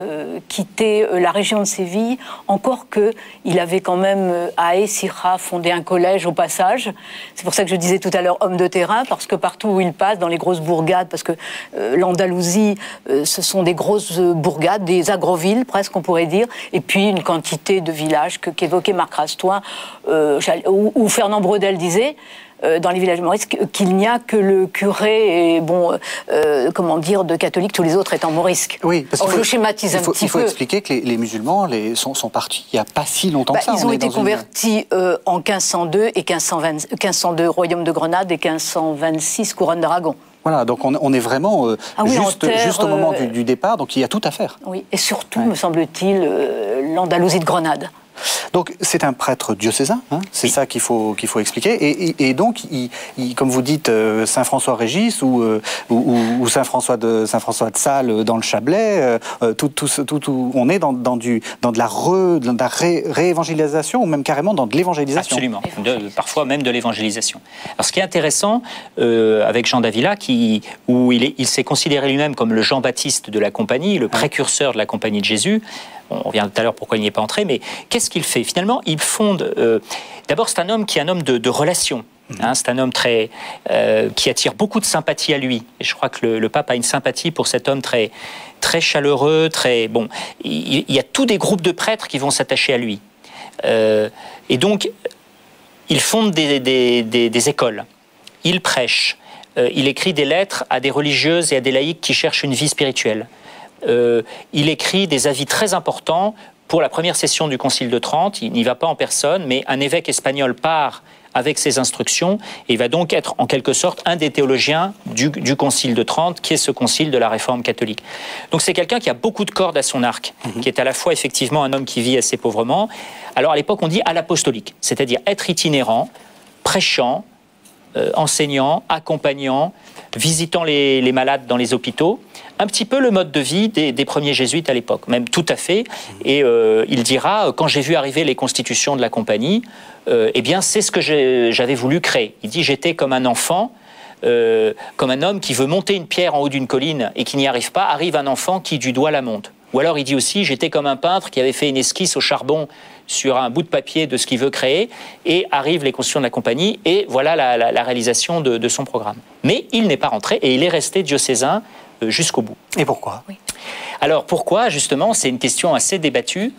quitté la région de Séville, encore qu'il avait quand même à Écija fondé un collège au passage. C'est pour ça que je disais tout à l'heure homme de terrain, parce que partout où il passe, dans les grosses bourgades, parce que l'Andalousie, ce sont des grosses bourgades, des agrovilles presque on pourrait dire, et puis une quantité de villages qu'évoquait Marc Rastoin, où Fernand Braudel disait, dans les villages morisques, qu'il n'y a que le curé et comment dire, de catholiques, tous les autres étant morisques. Oui, parce je schématise un petit peu. Il faut expliquer que les musulmans sont partis il n'y a pas si longtemps que ça. Ils ont été convertis en 1502 et 1502 royaume de Grenade et 1526 couronne d'Aragon. Voilà, donc on est vraiment juste au moment du départ, donc il y a tout à faire. Oui, et surtout, me semble-t-il, l'Andalousie de Grenade. Donc c'est un prêtre diocésain, hein, c'est ça qu'il faut expliquer. Et donc, comme vous dites, Saint François Régis ou Saint François de Sales dans le Chablais, on est dans de la réévangélisation ou même carrément dans de l'évangélisation. Absolument, parfois même de l'évangélisation. Alors ce qui est intéressant avec Jean d'Avila, où il s'est considéré lui-même comme le Jean-Baptiste de la compagnie, le précurseur de la compagnie de Jésus. On revient tout à l'heure pourquoi il n'y est pas entré, mais qu'est-ce qu'il fait? Finalement, il fonde... D'abord, c'est un homme qui est un homme de relations. Hein, c'est un homme qui attire beaucoup de sympathie à lui. Et je crois que le pape a une sympathie pour cet homme très, très chaleureux, très... Bon, il y a tous des groupes de prêtres qui vont s'attacher à lui. Et donc, il fonde des écoles. Il prêche. Il écrit des lettres à des religieuses et à des laïcs qui cherchent une vie spirituelle. Il écrit des avis très importants pour la première session du Concile de Trente. Il n'y va pas en personne, mais un évêque espagnol part avec ses instructions et il va donc être en quelque sorte un des théologiens du Concile de Trente, qui est ce concile de la Réforme catholique. Donc c'est quelqu'un qui a beaucoup de cordes à son arc, qui est à la fois effectivement un homme qui vit assez pauvrement. Alors à l'époque on dit à l'apostolique, c'est-à-dire être itinérant, prêchant, enseignant, accompagnant, visitant les malades dans les hôpitaux, un petit peu le mode de vie des premiers jésuites à l'époque, même tout à fait. Et il dira, quand j'ai vu arriver les constitutions de la compagnie, eh bien c'est ce que j'avais voulu créer. Il dit, j'étais comme un enfant, comme un homme qui veut monter une pierre en haut d'une colline et qui n'y arrive pas, arrive un enfant qui du doigt la monte. Ou alors il dit aussi, j'étais comme un peintre qui avait fait une esquisse au charbon sur un bout de papier de ce qu'il veut créer, et arrivent les constitutions de la compagnie, et voilà la réalisation de son programme. Mais il n'est pas rentré, et il est resté diocésain jusqu'au bout. Et pourquoi? Alors pourquoi, justement, c'est une question assez débattue.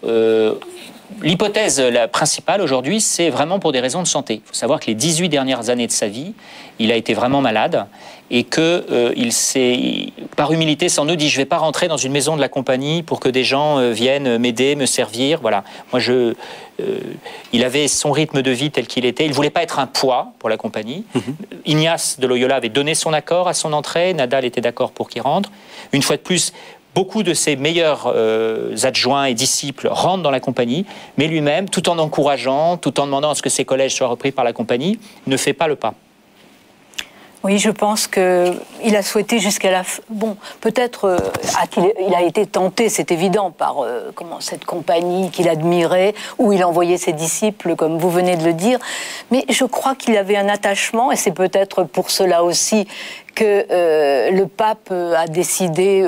L'hypothèse principale aujourd'hui, c'est vraiment pour des raisons de santé. Il faut savoir que les 18 dernières années de sa vie, il a été vraiment malade et qu'il s'est, par humilité, sans nous dit, je ne vais pas rentrer dans une maison de la compagnie pour que des gens viennent m'aider, me servir. Voilà. Moi, il avait son rythme de vie tel qu'il était. Il ne voulait pas être un poids pour la compagnie. Ignace de Loyola avait donné son accord à son entrée. Nadal était d'accord pour qu'il rentre. Une fois de plus, beaucoup de ses meilleurs adjoints et disciples rentrent dans la compagnie, mais lui-même, tout en encourageant, tout en demandant à ce que ses collèges soient repris par la compagnie, ne fait pas le pas. Oui, je pense qu'il a souhaité jusqu'à la fin... Bon, peut-être il a été tenté, c'est évident, par cette compagnie qu'il admirait, où il envoyait ses disciples, comme vous venez de le dire. Mais je crois qu'il avait un attachement, et c'est peut-être pour cela aussi que le pape a décidé,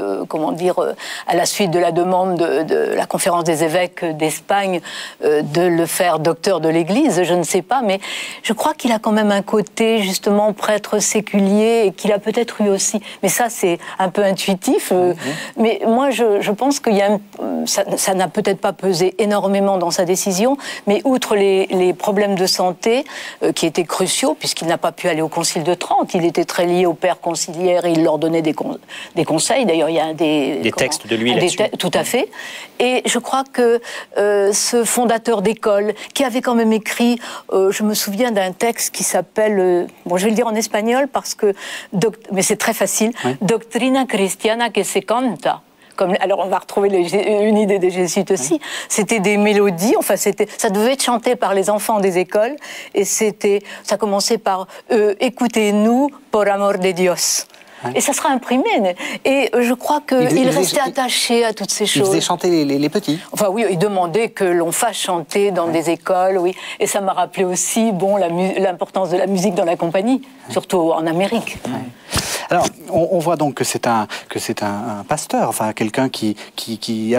à la suite de la demande de la conférence des évêques d'Espagne, de le faire docteur de l'Église, je ne sais pas, mais je crois qu'il a quand même un côté, justement, prêtre séculier, et qu'il a peut-être eu aussi, mais ça c'est un peu intuitif, mais moi je pense qu'il y a ça n'a peut-être pas pesé énormément dans sa décision, mais outre les problèmes de santé qui étaient cruciaux, puisqu'il n'a pas pu aller au Concile de Trente, il était très lié au père conciliaire et il leur donnait des conseils. D'ailleurs, il y a des textes de lui là-dessus. Tout à fait. Et je crois que ce fondateur d'école, qui avait quand même écrit, je me souviens d'un texte qui s'appelle, je vais le dire en espagnol parce que, mais c'est très facile, Doctrina Cristiana que se canta. Alors on va retrouver une idée des jésuites aussi. C'était des mélodies, ça devait être chanté par les enfants des écoles, et ça commençait par écoutez-nous por amor de Dios. Et ça sera imprimé. Et je crois qu'il restait attaché à toutes ces choses. Il faisait chanter les petits. Enfin oui, il demandait que l'on fasse chanter dans des écoles, oui. Et ça m'a rappelé aussi l'importance de la musique dans la compagnie, surtout en Amérique. Alors, on voit donc que c'est un pasteur, enfin quelqu'un qui